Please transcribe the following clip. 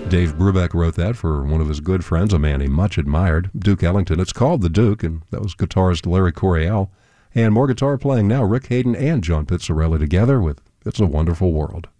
Dave Brubeck wrote that for one of his good friends, a man he much admired, Duke Ellington. It's called The Duke, and that was guitarist Larry Coryell. And more guitar playing now, Rick Hayden and John Pizzarelli together with It's a Wonderful World.